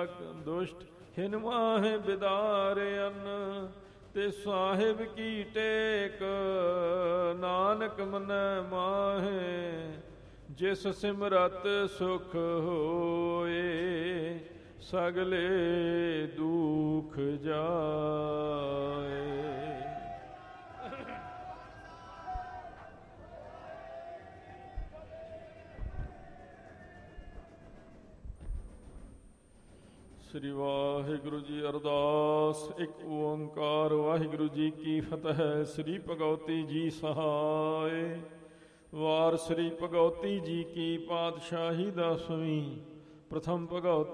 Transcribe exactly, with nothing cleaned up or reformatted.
ਦੁਸ਼ਟ ਹਿਨ ਮਾਹੇ ਬਿਦਾਰਿਅਨ। ਤੇ ਸਾਹਿਬ ਕੀ ਟੇਕ ਨਾਨਕ ਮਨੈ ਮਾਹੇ। ਜਿਸ ਸਿਮਰਤ ਸੁਖ ਹੋਏ ਸਗਲੇ ਦੁਖ ਜਾਏ। ਸ੍ਰੀ ਵਾਹਿਗੁਰੂ ਜੀ ਅਰਦਾਸ। ਇੱਕ ਓੰਕਾਰ ਵਾਹਿਗੁਰੂ ਜੀ ਕੀ ਫਤਿਹ। ਸ੍ਰੀ ਭਗਉਤੀ ਜੀ ਸਹਾਇ। ਵਾਰ ਸ੍ਰੀ ਭਗਉਤੀ ਜੀ ਕੀ ਪਾਤਸ਼ਾਹੀ ਦਸਵੀਂ। ਪ੍ਰਥਮ ਭਗਉਤੀ